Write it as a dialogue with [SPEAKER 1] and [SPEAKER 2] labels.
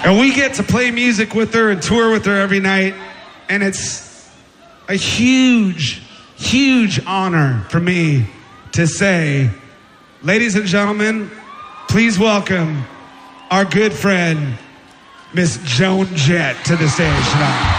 [SPEAKER 1] And we get to play music with her and tour with her every night. And it's a huge, huge honor for me to say, ladies and gentlemen, please welcome our good friend, Miss Joan Jett, to the stage tonight.